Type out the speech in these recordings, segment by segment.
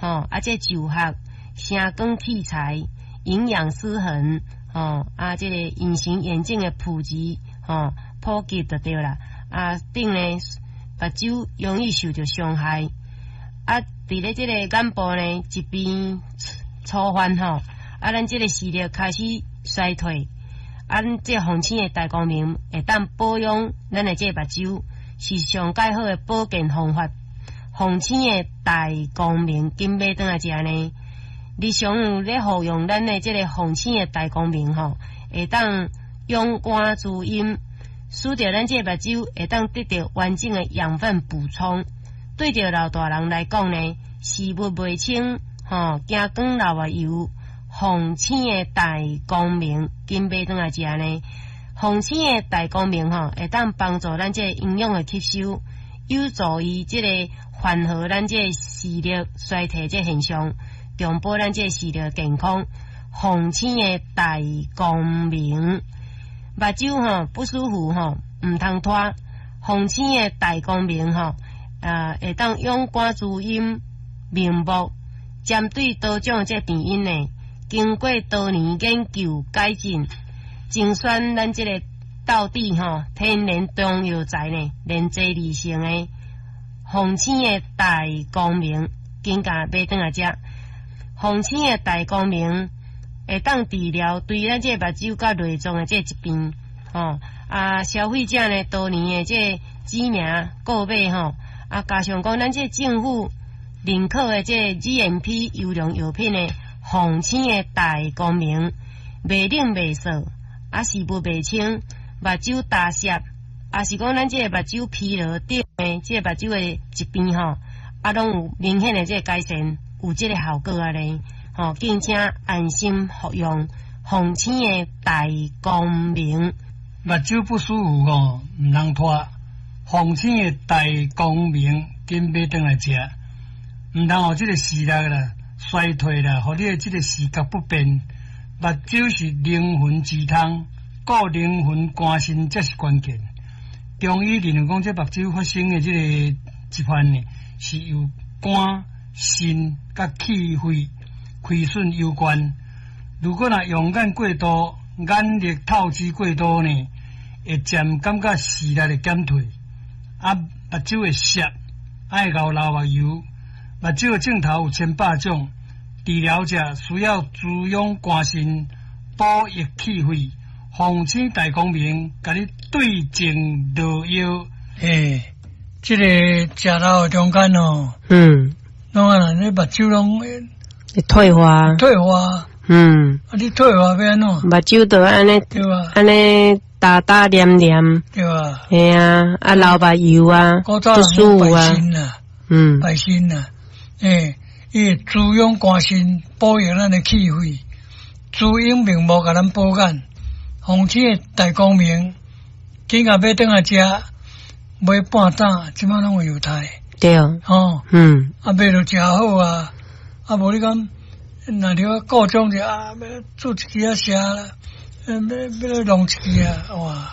这就学、声光器材、营养失衡，这个隐形眼镜的普及，普及就对啦。并呢，目睭容易受到伤害。伫咧这个眼部呢，疾病初犯咱这个视力开始衰退。这红星的大光明会当保养咱的这目睭，是上介好的保健方法。红星的大光明金买转来食呢，日常有咧服用咱的这个红星的大光明会当用肝滋阴，使得咱这目睭会当得到完整的养分补充。对着老大人来讲呢，视物袂清，惊光流啊油。红星的大光明金买转来食呢，红星的大光明会当帮助咱这营养的吸收，有助于这个缓和咱这视力衰退这现象，重保咱这视力健康。红星的大光明，目睭不舒服唔通拖，红星的大光明会当用肝滋阴明目，针对多种这病因呢。经过多年研究改进，精选咱这个道地天然中药材呢，连接理性的红星的大光明，更加买转来食。红星的大光明会当治疗对咱这目睭甲内脏的这疾病消费者呢多年的这知名购买加上讲咱这政府认可的这 GMP 优良药品呢。红星的大光明，袂冷袂涩，视物袂清，目睭大涩，是讲咱这个目睭疲劳等的这个目睭的疾病拢有明显的这个改善，有这个效果咧。并且安心服用红星的大光明。 目睭不舒服唔通拖，红星的大光明紧买转来食，唔通这个视力啦。衰退啦，互你的这个视觉不便，目睭是灵魂之汤，顾灵魂肝肾才是关键。中医认为讲，这目睭发生的这个疾患呢，是由肝、肾甲气血亏损有关。如果用眼过度、眼力透支过度呢，会渐感觉视力的减退，目睭会涩，爱流目油。目睭的镜头有千百种，治疗者需要滋养肝肾、补益气血。红星大光明，甲你对症落药。这个食到中间拢你目睭拢会退化。 你退化要安怎？ 目睭就安尼， 对吧？ 安尼大大黏黏， 对吧？ 嘿啊，流目油啊，不舒服啊。 白心啊。伊滋养肝肾，保养咱的气血，滋养明目，甲咱保眼。红星的大光明，今仔买转来食，买半担，即摆拢有油菜。 对买着食好啊。无你讲，若着顾种者要煮一支食啦，要弄一支哇！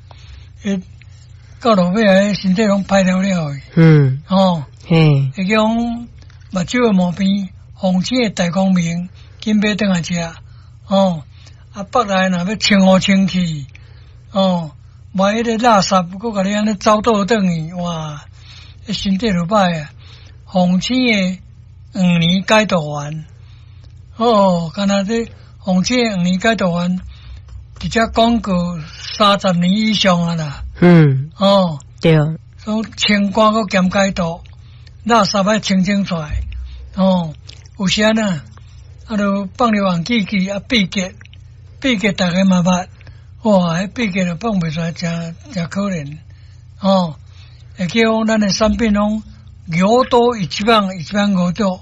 到落尾身体拢歹了了。会讲目睭的毛病，红星的大光明，紧买转来食。北来若要清好清气，买迄个垃圾，佮甲你安尼走倒转去，哇，身体就歹啊。红星的黄连解毒丸，敢若这红星的黄连解毒丸，直接广告30年以上啊啦。 对。 所以清肝佮兼解毒。垃圾要清出来，有时就放入红记记闭结大家嘛捌，哇，迄闭结就放袂出来，真可怜，会叫咱的产品拢牛多10005多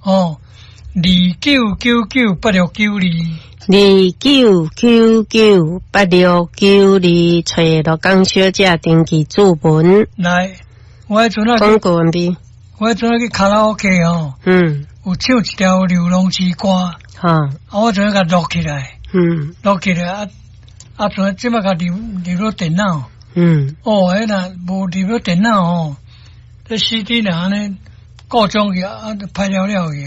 29998692，29998692， 找罗江小姐登记注文。 来，我迄阵广告完毕。 我迄阵去卡拉 OK 有唱一条流浪之歌，我阵甲录起来，阵即摆甲入到电脑，迄若无入到电脑这 CD 若安尼各种去就歹了去。